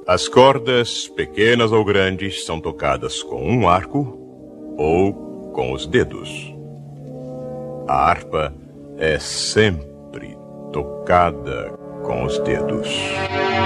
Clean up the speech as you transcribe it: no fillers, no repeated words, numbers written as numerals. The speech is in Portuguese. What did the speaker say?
As cordas, pequenas ou grandes, são tocadas com um arco ou com os dedos. A harpa é sempre tocada com os dedos.